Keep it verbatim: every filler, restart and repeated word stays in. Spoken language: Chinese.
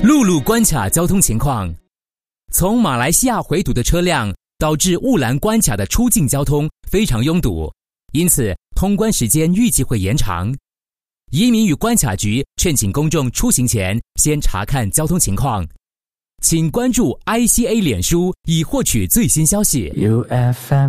陆路关卡交通情况：从马来西亚回堵的车辆导致雾兰关卡的出境交通非常拥堵，因此通关时间预计会延长。移民与关卡局劝请公众出行前先查看交通情况。请关注 I C A 脸书以获取最新消息。U F M